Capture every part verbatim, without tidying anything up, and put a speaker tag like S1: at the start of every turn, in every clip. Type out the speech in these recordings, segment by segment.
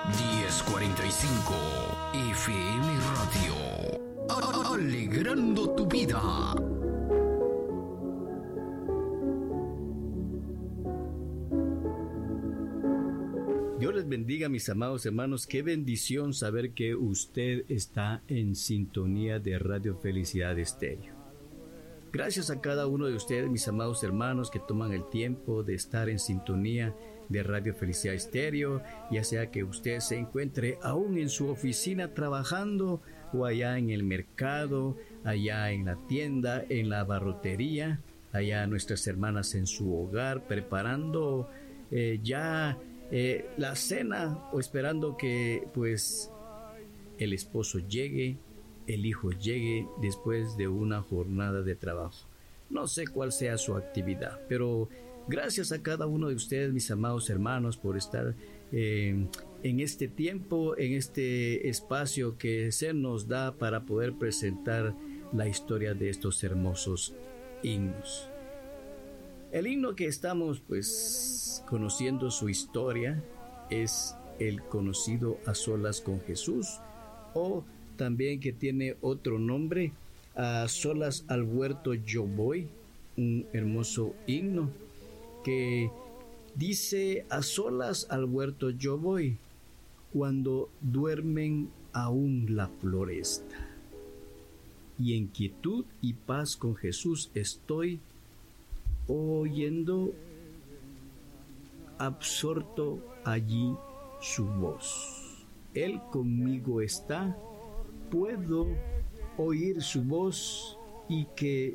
S1: diez cuarenta y cinco F M Radio. A- alegrando tu vida.
S2: Dios les bendiga, mis amados hermanos. Qué bendición saber que usted está en sintonía de Radio Felicidad Estéreo. Gracias a cada uno de ustedes, mis amados hermanos, que toman el tiempo de estar en sintonía de Radio Felicidad Estéreo, ya sea que usted se encuentre aún en su oficina trabajando o allá en el mercado, allá en la tienda, en la barrotería, allá nuestras hermanas en su hogar preparando eh, ya eh, la cena o esperando que pues el esposo llegue, el hijo llegue después de una jornada de trabajo. No sé cuál sea su actividad, pero gracias a cada uno de ustedes, mis amados hermanos, por estar eh, en este tiempo, en este espacio que se nos da para poder presentar la historia de estos hermosos himnos. El himno que estamos pues conociendo su historia es el conocido A Solas con Jesús, o también que tiene otro nombre, A Solas al Huerto Yo Voy, un hermoso himno que dice: a solas al huerto yo voy, cuando duermen aún la floresta, y en quietud y paz con Jesús estoy, oyendo absorto allí su voz. Él conmigo está, puedo oír su voz, y que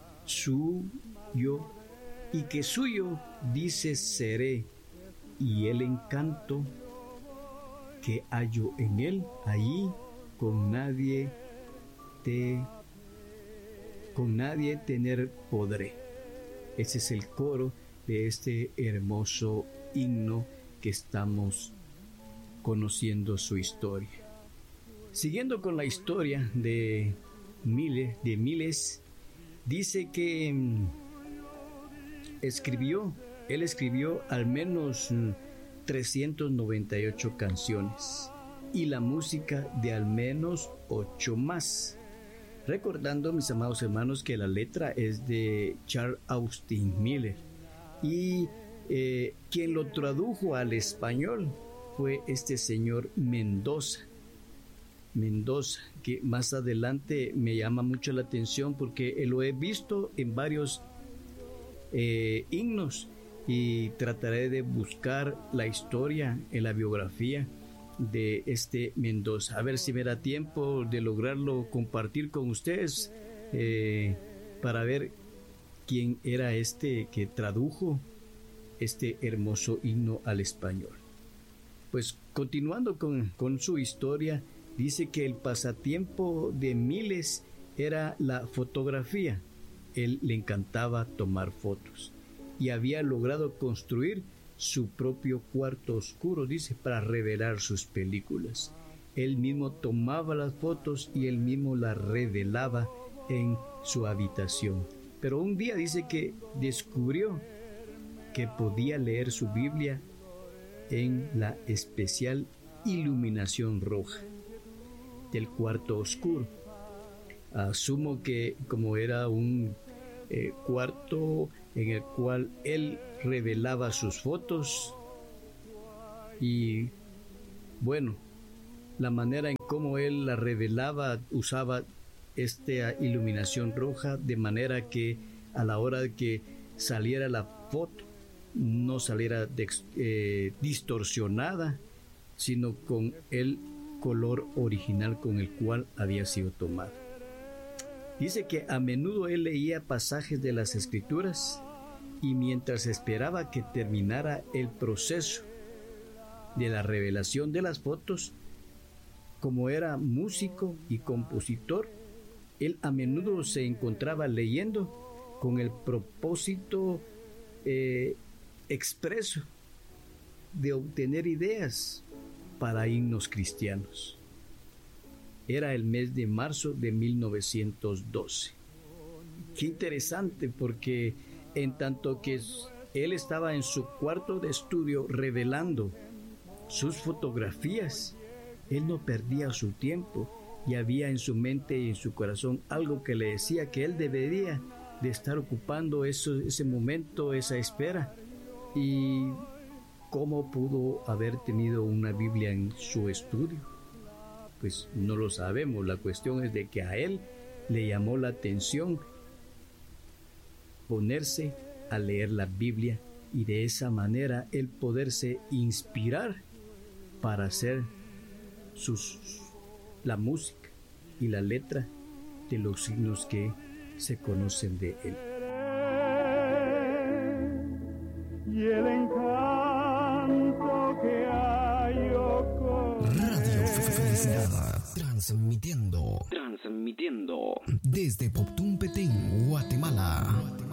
S2: suyo y que suyo dice seré, y el encanto que hallo en él, allí con nadie te con nadie tener podré. Ese es el coro de este hermoso himno que estamos conociendo su historia. Siguiendo con la historia de Miles, de Miles, dice que escribió, él escribió al menos trescientas noventa y ocho canciones y la música de al menos ocho más. Recordando, mis amados hermanos, que la letra es de Charles Austin Miller y eh, quien lo tradujo al español fue este señor Mendoza. Mendoza, que más adelante me llama mucho la atención porque lo he visto en varios eh, himnos, y trataré de buscar la historia en la biografía de este Mendoza, a ver si me da tiempo de lograrlo compartir con ustedes, eh, para ver quién era este que tradujo este hermoso himno al español. Pues continuando con, con su historia, dice que el pasatiempo de Miles era la fotografía. Él le encantaba tomar fotos y había logrado construir su propio cuarto oscuro, dice, para revelar sus películas. Él mismo tomaba las fotos y él mismo las revelaba en su habitación. Pero un día dice que descubrió que podía leer su Biblia en la especial iluminación roja del cuarto oscuro. Asumo que como era un eh, cuarto en el cual él revelaba sus fotos, y bueno, la manera en cómo él la revelaba, usaba esta iluminación roja de manera que a la hora de que saliera la foto no saliera de, eh, distorsionada, sino con el color original con el cual había sido tomada. Dice que a menudo él leía pasajes de las Escrituras y mientras esperaba que terminara el proceso de la revelación de las fotos, como era músico y compositor, él a menudo se encontraba leyendo con el propósito eh, expreso de obtener ideas para himnos cristianos. Era el mes de marzo de mil novecientos doce. Qué interesante, porque en tanto que él estaba en su cuarto de estudio revelando sus fotografías. Él no perdía su tiempo y había en su mente y en su corazón algo que le decía que él debería de estar ocupando eso, ese momento, esa espera. ¿Y cómo pudo haber tenido una Biblia en su estudio? Pues no lo sabemos. La cuestión es de que a él le llamó la atención ponerse a leer la Biblia y de esa manera él poderse inspirar para hacer sus, la música y la letra de los signos que se conocen de él.
S3: Y el encanto que hay
S1: Radio Felicidad, transmitiendo, transmitiendo desde Poptún, Petén, Guatemala.